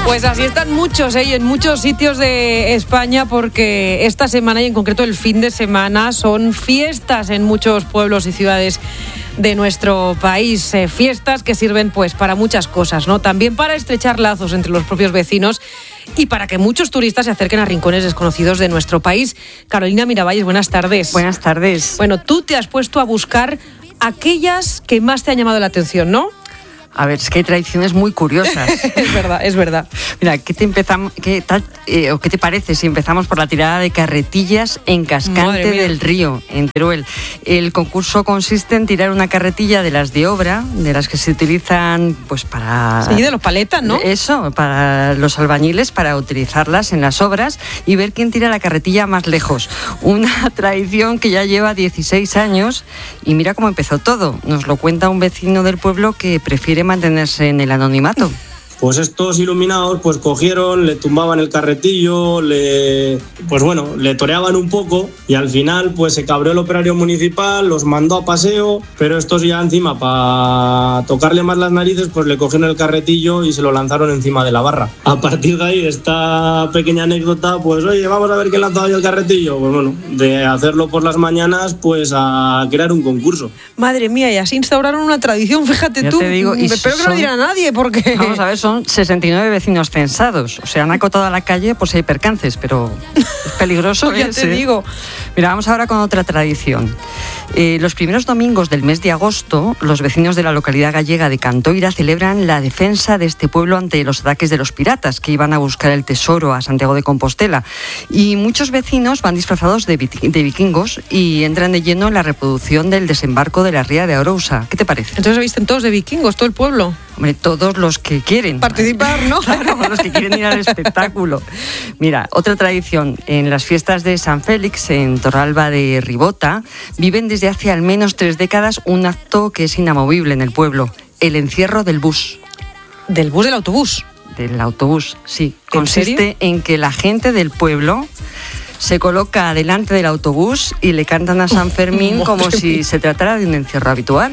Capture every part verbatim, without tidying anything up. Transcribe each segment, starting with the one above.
Pues así están muchos, ¿eh? Y en muchos sitios de España, porque esta semana y en concreto el fin de semana son fiestas en muchos pueblos y ciudades de nuestro país. Eh, fiestas que sirven pues para muchas cosas, ¿no? También para estrechar lazos entre los propios vecinos y para que muchos turistas se acerquen a rincones desconocidos de nuestro país. Carolina Miravalles, buenas tardes. Buenas tardes. Bueno, tú te has puesto a buscar aquellas que más te han llamado la atención, ¿no? A ver, es que hay tradiciones muy curiosas. Es verdad, es verdad. Mira, ¿qué te empezamos, qué tal, eh, o qué te parece si empezamos por la tirada de carretillas en Cascante del Río, en Teruel? El concurso consiste en tirar una carretilla de las de obra, de las que se utilizan pues para... Sí, de los paletas, ¿no? Eso, para los albañiles, para utilizarlas en las obras y ver quién tira la carretilla más lejos. Una tradición que ya lleva dieciséis años y mira cómo empezó todo. Nos lo cuenta un vecino del pueblo que prefiere mantenerse en el anonimato. Pues estos iluminados pues cogieron, le tumbaban el carretillo, le pues bueno, le toreaban un poco y al final pues se cabreó el operario municipal, los mandó a paseo, pero estos ya encima para tocarle más las narices pues le cogieron el carretillo y se lo lanzaron encima de la barra. A partir de ahí esta pequeña anécdota, pues oye, vamos a ver quién lanzaba yo el carretillo, pues bueno, de hacerlo por las mañanas pues a crear un concurso. Madre mía, y así instauraron una tradición, fíjate ya tú. Te digo, y espero son... que no diga a nadie porque... Vamos a ver, son sesenta y nueve vecinos censados. O sea, han acotado a la calle por si hay percances, pero es peligroso. Ya te digo. Mira, vamos ahora con otra tradición. Eh, los primeros domingos del mes de agosto, los vecinos de la localidad gallega de Cantoira celebran la defensa de este pueblo ante los ataques de los piratas que iban a buscar el tesoro a Santiago de Compostela. Y muchos vecinos van disfrazados de, de vikingos y entran de lleno en la reproducción del desembarco de la ría de Arousa. ¿Qué te parece? Entonces se visten todos de vikingos, todo el pueblo. Hombre, todos los que quieren participar, ¿no? Claro, los que quieren ir al espectáculo. Mira, otra tradición. En las fiestas de San Félix, en Torralba de Ribota, viven desde hace al menos tres décadas un acto que es inamovible en el pueblo: el encierro del bus. ¿Del bus, del autobús? Del autobús, sí. ¿En Consiste serio? en que la gente del pueblo se coloca delante del autobús y le cantan a San Fermín Uf, como si se tratara de un encierro habitual.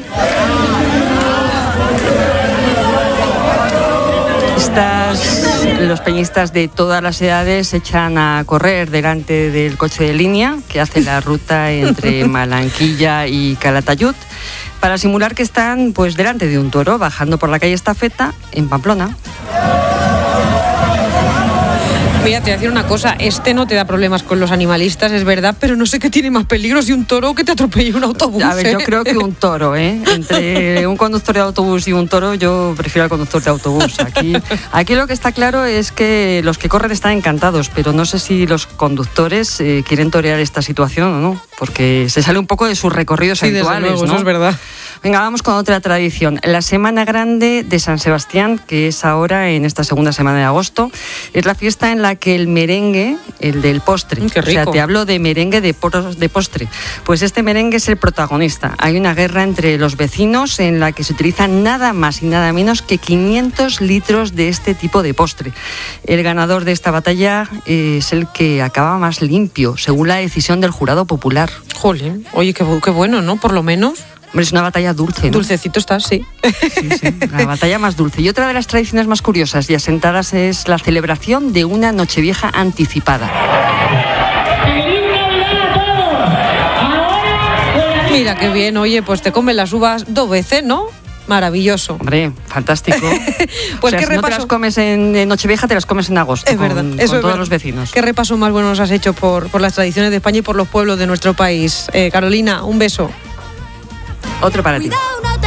Estas, los peñistas de todas las edades se echan a correr delante del coche de línea que hace la ruta entre Malanquilla y Calatayud para simular que están pues delante de un toro bajando por la calle Estafeta en Pamplona. Mira, te voy a decir una cosa, este no te da problemas con los animalistas, es verdad, pero no sé qué tiene más peligro, si un toro o que te atropelle un autobús. A ver, ¿eh? yo creo que un toro, ¿eh? Entre un conductor de autobús y un toro, yo prefiero al conductor de autobús. Aquí, aquí lo que está claro es que los que corren están encantados, pero no sé si los conductores eh, quieren torear esta situación o no, porque se sale un poco de sus recorridos sí, habituales, desde luego, ¿no? Eso es verdad. Venga, vamos con otra tradición. La Semana Grande de San Sebastián, que es ahora en esta segunda semana de agosto, es la fiesta en la que el merengue, el del postre, Qué rico. o sea, te hablo de merengue de, por, de postre, pues este merengue es el protagonista. Hay una guerra entre los vecinos en la que se utilizan nada más y nada menos que quinientos litros de este tipo de postre. El ganador de esta batalla es el que acaba más limpio, según la decisión del jurado popular. Jolín, oye, qué, qué bueno, ¿no? Por lo menos. Hombre, es una batalla dulce, ¿no? Dulcecito está, sí. Sí, sí, la batalla más dulce. Y otra de las tradiciones más curiosas y asentadas es la celebración de una Nochevieja anticipada. Mira qué bien, oye, pues te comen las uvas dos veces, ¿no? Maravilloso. Hombre, fantástico. Pues o sea, qué si repaso. No te las comes en, en Nochevieja, te las comes en agosto. Es verdad, con, eso con es todos verdad. los vecinos. Qué repaso más bueno nos has hecho por, por las tradiciones de España y por los pueblos de nuestro país. Eh, Carolina, un beso. Otro para ti.